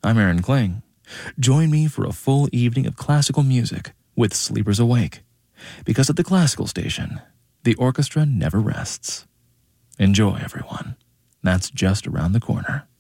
I'm Aaron Kling. Join me for a full evening of classical music with Sleepers Awake, because at the classical station, the orchestra never rests. Enjoy, everyone. That's just around the corner.